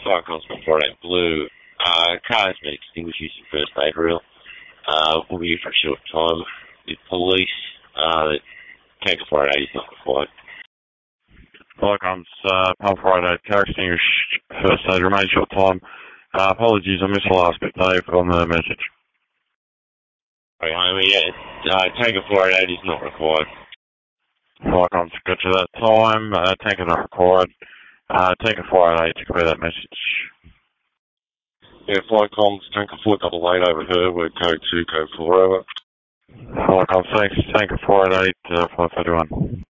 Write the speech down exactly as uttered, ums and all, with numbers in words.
fire constable Friday Blue. Uh, car has been extinguished using first aid reel. Uh, will be used for a short time. The police, uh, tanker fire eight is not required. Fire comes, uh, pump Friday, car extinguished, first aid, remain short time. Uh, apologies, I missed the last bit, Dave, on the message. Right, homie, yeah, uh, tanker fire eight is not required. Fire comes, got to that time, uh, tanker not required. Uh, tanker fire eight to clear that message. Yeah, fire comms, tanker four double eight overheard, word code two, code four over. Fire comes, thanks, tanker fire eight, uh, five thirty-one.